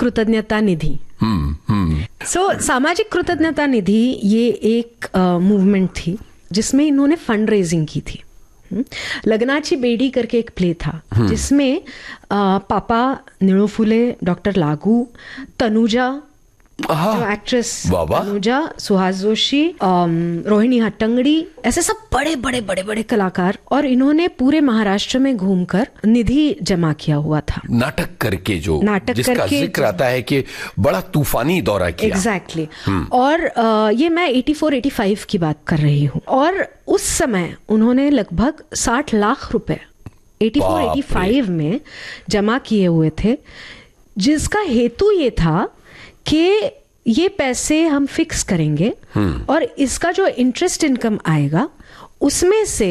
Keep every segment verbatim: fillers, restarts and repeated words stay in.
कृतज्ञता निधि। हम्म हम्म सो so, सामाजिक कृतज्ञता निधि ये एक मूवमेंट uh, थी जिसमें इन्होंने फंड रेजिंग की थी। लगनाची बेडी करके एक प्ले था जिसमें आ, पापा निळू फुले, डॉक्टर लागू, तनुजा जो एक्ट्रेस तनुजा, सुहास जोशी, रोहिणी हट्टंगडी, ऐसे सब बड़े बड़े बड़े बड़े कलाकार, और इन्होंने पूरे महाराष्ट्र में घूमकर निधि जमा किया हुआ था नाटक करके, जो नाटक जिसका करके जिक्र आता है कि बड़ा तूफानी दौरा किया। Exactly exactly. और आ, ये मैं चौरासी पचासी की बात कर रही हूँ, और उस समय उन्होंने लगभग साठ लाख रुपए चौरासी पचासी में जमा किए हुए थे, जिसका हेतु ये था कि ये पैसे हम फिक्स करेंगे और इसका जो इंटरेस्ट इनकम आएगा उसमें से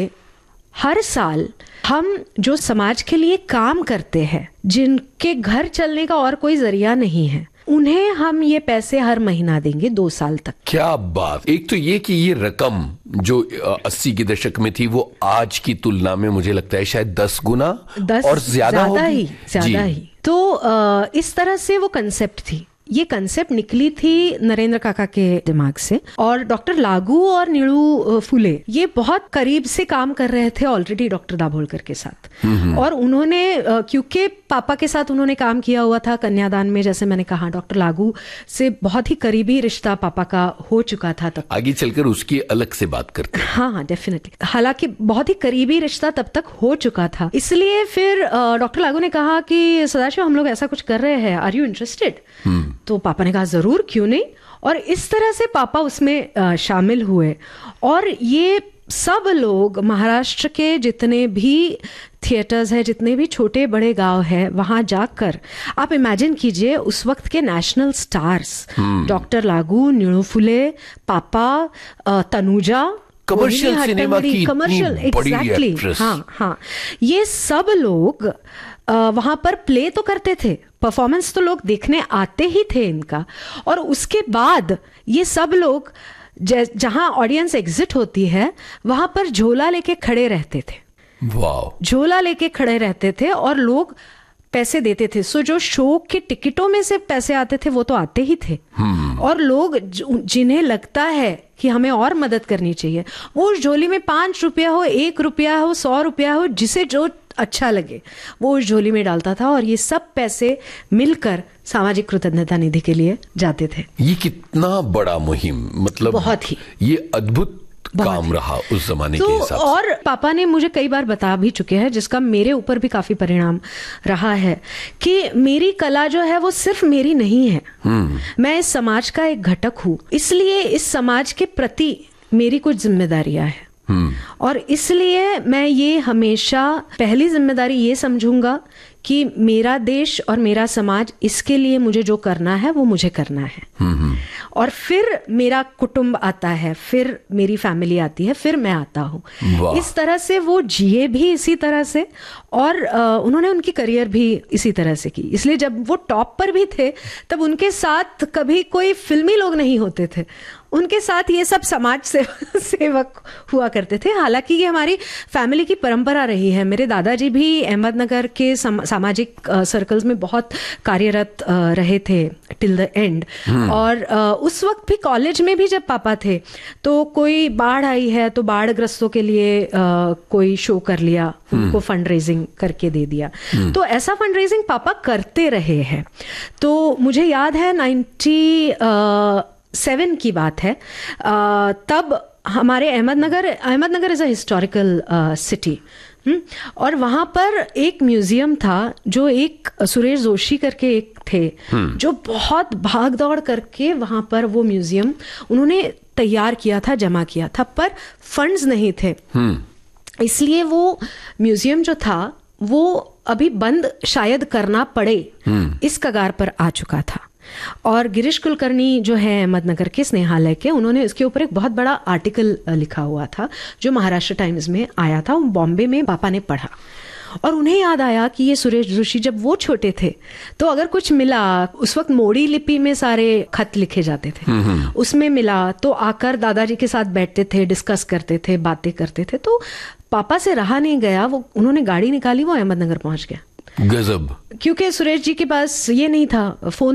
हर साल हम जो समाज के लिए काम करते हैं, जिनके घर चलने का और कोई जरिया नहीं है, उन्हें हम ये पैसे हर महीना देंगे दो साल तक। क्या बात। एक तो ये कि ये रकम जो अस्सी के दशक में थी वो आज की तुलना में मुझे लगता है शायद दस गुना दस और ज्यादा ही ज्यादा ही तो आ, इस तरह से वो कंसेप्ट थी। ये कंसेप्ट निकली थी नरेंद्र काका के दिमाग से, और डॉक्टर लागू और नीलू फुले ये बहुत करीब से काम कर रहे थे ऑलरेडी डॉक्टर दाभोलकर के साथ, और उन्होंने क्योंकि पापा के साथ उन्होंने काम किया हुआ था कन्यादान में, जैसे मैंने कहा डॉक्टर लागू से बहुत ही करीबी रिश्ता पापा का हो चुका था तब। आगे चलकर उसकी अलग से बात करते हैं। हाँ हाँ डेफिनेटली, हालांकि बहुत ही करीबी रिश्ता तब तक हो चुका था, इसलिए फिर डॉक्टर लागू ने कहा कि सदाशिव हम लोग ऐसा कुछ कर रहे हैं, आर यू इंटरेस्टेड? तो पापा ने कहा जरूर, क्यों नहीं। और इस तरह से पापा उसमें शामिल हुए, और ये सब लोग महाराष्ट्र के जितने भी थिएटर्स हैं, जितने भी छोटे बड़े गांव हैं, वहां जाकर आप इमेजिन कीजिए उस वक्त के नेशनल स्टार्स डॉक्टर लागू, नीलू फुले, पापा, तनुजा, कमर्शियल सिनेमा की कमर्शियल एग्जैक्टली हाँ हाँ ये सब लोग वहां पर प्ले तो करते थे, परफॉर्मेंस तो लोग देखने आते ही थे इनका, और उसके बाद ये सब लोग जहां ऑडियंस एग्जिट होती है वहां पर झोला लेके खड़े रहते थे। वाह। झोला लेके खड़े रहते थे और लोग पैसे देते थे। सो जो शो के टिकटों में से पैसे आते थे वो तो आते ही थे, और लोग जिन्हें लगता है कि हमें और मदद करनी चाहिए, वो उस झोली में पांच रुपया हो, एक रुपया हो, सौ रुपया हो, जिसे जो अच्छा लगे वो उस झोली में डालता था, और ये सब पैसे मिलकर सामाजिक कृतज्ञता निधि के लिए जाते थे। ये कितना बड़ा मुहिम, मतलब बहुत ही ये अद्भुत काम रहा उस जमाने तो, के हिसाब से। और पापा ने मुझे कई बार बता भी चुके हैं, जिसका मेरे ऊपर भी काफी परिणाम रहा है, कि मेरी कला जो है वो सिर्फ मेरी नहीं है, मैं इस समाज का एक घटक हूँ, इसलिए इस समाज के प्रति मेरी कुछ जिम्मेदारियां हैं, और इसलिए मैं ये हमेशा पहली जिम्मेदारी ये समझूंगा कि मेरा देश और मेरा समाज, इसके लिए मुझे जो करना है वो मुझे करना है, और फिर मेरा कुटुंब आता है, फिर मेरी फैमिली आती है, फिर मैं आता हूँ। इस तरह से वो जिए भी इसी तरह से, और आ, उन्होंने उनकी करियर भी इसी तरह से की। इसलिए जब वो टॉप पर भी थे तब उनके साथ कभी कोई फिल्मी लोग नहीं होते थे, उनके साथ ये सब समाज से सेवक हुआ करते थे। हालांकि ये हमारी फैमिली की परंपरा रही है। मेरे दादाजी भी अहमदनगर के सम, सामाजिक सर्कल्स में बहुत कार्यरत रहे थे टिल द एंड, और आ, उस वक्त भी कॉलेज में भी जब पापा थे तो कोई बाढ़ आई है तो बाढ़ ग्रस्तों के लिए आ, कोई शो कर लिया, उनको फंड रेजिंग करके दे दिया, तो ऐसा फंड रेजिंग पापा करते रहे हैं। तो मुझे याद है नाइन्टी सेवन की बात है, आ, तब हमारे Ahmednagar Ahmednagar is a historical city, और वहां पर एक म्यूजियम था जो एक सुरेश जोशी करके एक थे जो बहुत भाग दौड़ करके वहां पर वो म्यूजियम उन्होंने तैयार किया था, जमा किया था, पर फंड्स नहीं थे, इसलिए वो म्यूजियम जो था वो अभी बंद शायद करना पड़े, इस कगार पर आ चुका था। और गिरीश कुलकर्णी जो है अहमदनगर के स्नेहालय के, उन्होंने इसके ऊपर एक बहुत बड़ा आर्टिकल लिखा हुआ था जो महाराष्ट्र टाइम्स में आया था, बॉम्बे में पापा ने पढ़ा, और उन्हें याद आया कि ये सुरेश जोशी जब वो छोटे थे तो अगर कुछ मिला, उस वक्त मोड़ी लिपि में सारे खत लिखे जाते थे, उसमें मिला तो आकर दादाजी के साथ बैठते थे, डिस्कस करते थे, बातें करते थे। तो पापा से रहा नहीं गया, वो उन्होंने गाड़ी निकाली, वो अहमदनगर पहुंच गया। गजब। क्योंकि सुरेश जी के पास ये नहीं था, फोन